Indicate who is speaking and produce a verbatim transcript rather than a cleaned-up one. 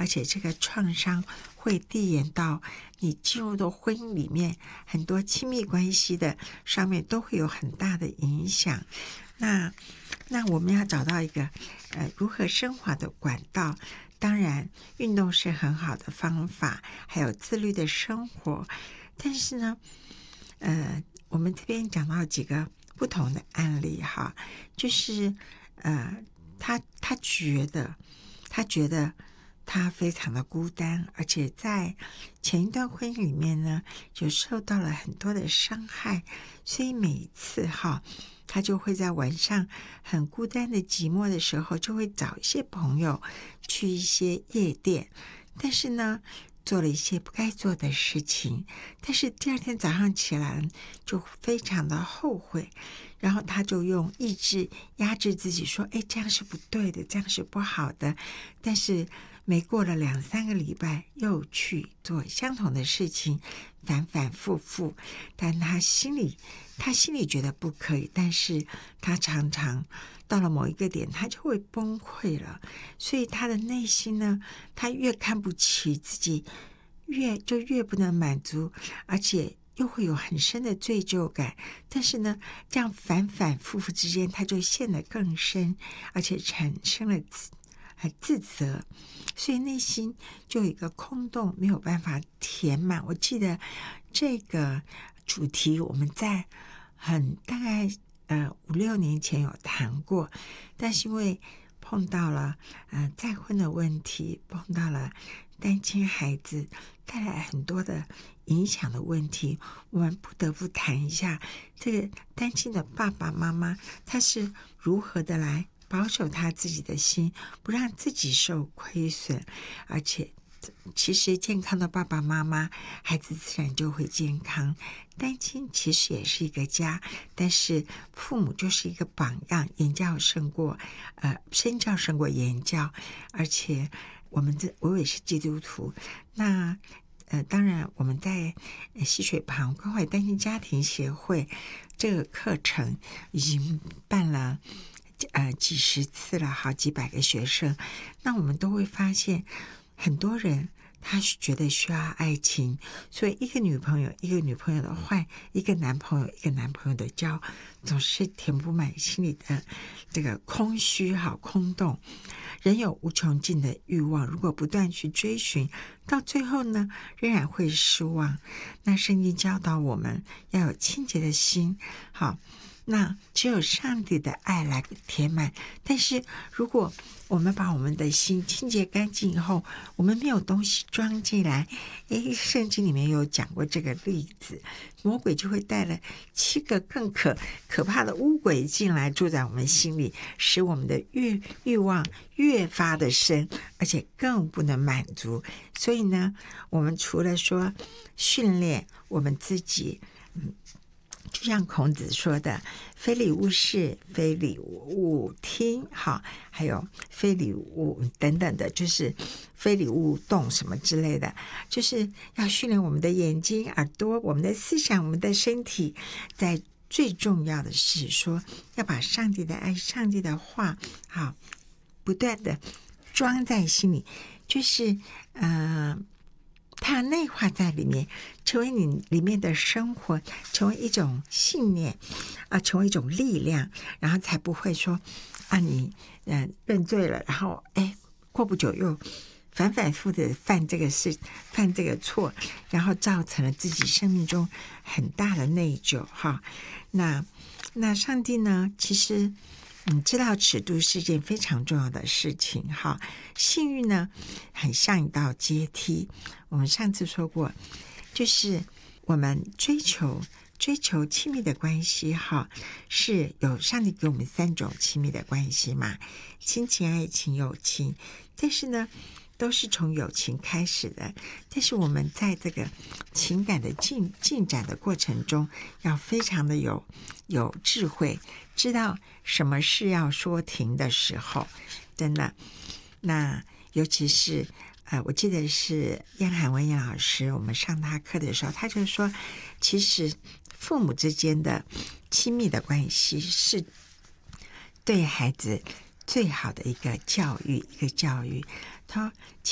Speaker 1: 而且这个创伤会递延到你进入的婚姻里面，很多亲密关系的上面都会有很大的影响。那那我们要找到一个呃如何升华的管道，当然运动是很好的方法，还有自律的生活。但是呢呃我们这边讲到几个不同的案例哈，就是呃他他觉得他觉得他非常的孤单，而且在前一段婚姻里面呢，就受到了很多的伤害，所以每一次哈，他就会在晚上很孤单的寂寞的时候，就会找一些朋友去一些夜店，但是呢做了一些不该做的事情，但是第二天早上起来就非常的后悔，然后他就用意志压制自己说，哎，这样是不对的，这样是不好的，但是没过了两三个礼拜又去做相同的事情，反反复复，但他心里他心里觉得不可以，但是他常常到了某一个点他就会崩溃了，所以他的内心呢，他越看不起自己，越就越不能满足，而且又会有很深的罪疚感，但是呢这样反反复复之间他就陷得更深，而且产生了自自责，所以内心就有一个空洞没有办法填满。我记得这个主题我们在很大概呃五六年前有谈过，但是因为碰到了呃再婚的问题，碰到了单亲孩子带来很多的影响的问题，我们不得不谈一下这个单亲的爸爸妈妈他是如何的来保守他自己的心，不让自己受亏损，而且其实健康的爸爸妈妈，孩子自然就会健康。单亲其实也是一个家，但是父母就是一个榜样，言教胜过呃身教胜过言教，而且我们这我也是基督徒，那呃当然我们在溪水旁关怀单亲家庭协会这个课程已经办了呃几十次了，好几百个学生，那我们都会发现很多人他觉得需要爱情，所以一个女朋友一个女朋友的换，一个男朋友一个男朋友的交，总是填不满心里的这个空虚好空洞。人有无穷尽的欲望，如果不断去追寻，到最后呢仍然会失望。那圣经教导我们要有清洁的心，好，那只有上帝的爱来填满。但是如果我们把我们的心清洁干净以后，我们没有东西装进来，诶，圣经里面有讲过这个例子，魔鬼就会带了七个更可可怕的污鬼进来住在我们心里，使我们的欲欲望越发的深，而且更不能满足。所以呢我们除了说训练我们自己，嗯就像孔子说的，非礼勿视，非礼勿听，好，还有非礼勿等等的，就是非礼勿动什么之类的，就是要训练我们的眼睛、耳朵、我们的思想、我们的身体。在最重要的是说，要把上帝的爱、上帝的话，好，不断的装在心里，就是呃。它内化在里面，成为你里面的生活，成为一种信念啊，成为一种力量，然后才不会说啊你嗯、呃、认罪了，然后哎过不久又反反复复的犯这个事犯这个错，然后造成了自己生命中很大的内疚哈。那那上帝呢，其实嗯，知道尺度是件非常重要的事情哈。性欲呢很像一道阶梯，我们上次说过，就是我们追求追求亲密的关系哈，是有上帝给我们三种亲密的关系嘛，亲情、爱情、友情，但是呢都是从友情开始的，但是我们在这个情感的进进展的过程中，要非常的有有智慧，知道什么是要说停的时候，真的。那尤其是呃，我记得是燕海文燕老师，我们上他课的时候，他就说，其实父母之间的亲密的关系是对孩子最好的一个教育，一个教育。他